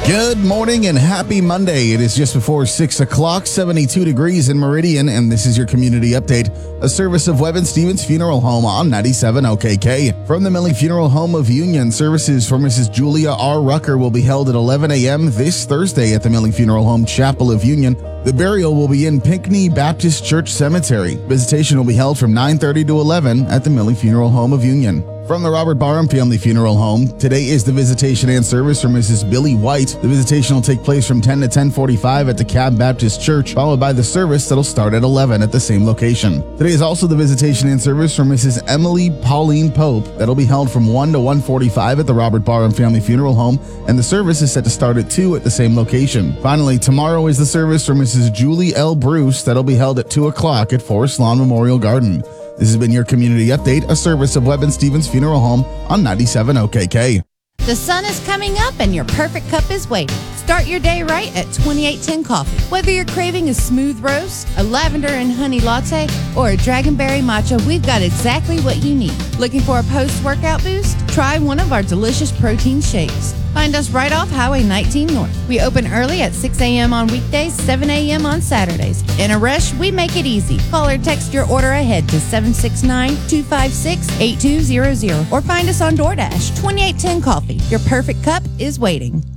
Good morning and happy Monday. It is just before 6 o'clock, 72 degrees in Meridian, and this is your community update, a service of Webb and Stevens Funeral Home on 97 OKK. From the Millie Funeral Home of Union, services for Mrs. Julia R. Rucker will be held at 11 a.m. this Thursday at the Millie Funeral Home Chapel of Union. The burial will be in Pinckney Baptist Church Cemetery. Visitation will be held from 9:30 to 11 at the Millie Funeral Home of Union. From the Robert Barham Family Funeral Home, today is the visitation and service for Mrs. Billy White. The visitation will take place from 10 to 10:45 at the Cab Baptist Church, followed by the service that'll start at 11 at the same location. Today is also the visitation and service for Mrs. Emily Pauline Pope. That'll be held from 1 to 1:45 at the Robert Barham Family Funeral Home, and the service is set to start at 2 at the same location. Finally, tomorrow is the service for Mrs. Julie L. Bruce. That'll be held at 2 o'clock at Forest Lawn Memorial Garden. This has been your community update, a service of Webb and Stevens Funeral Home on 97 OKK. The sun is coming up and your perfect cup is waiting. Start your day right at 2810 Coffee. Whether you're craving a smooth roast, a lavender and honey latte, or a dragonberry matcha, we've got exactly what you need. Looking for a post-workout boost? Try one of our delicious protein shakes. Find us right off Highway 19 North. We open early at 6 a.m. on weekdays, 7 a.m. on Saturdays. In a rush, we make it easy. Call or text your order ahead to 769-256-8200 or find us on DoorDash. 2810 Coffee. Your perfect cup is waiting.